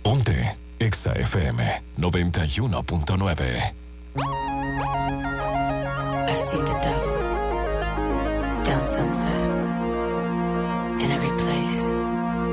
Ponte Exa FM 91.9. I've seen the devil down Sunset, in every place.